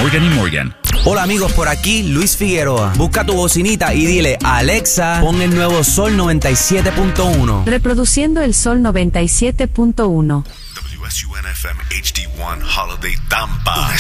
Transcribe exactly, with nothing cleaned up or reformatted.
Morgan and Morgan. Hola amigos, por aquí Luis Figueroa. Busca tu bocinita y dile: Alexa, pon el nuevo Sol noventa y siete punto uno. Reproduciendo el Sol noventa y siete punto uno. W S U N F M H D uno Holiday Tampa.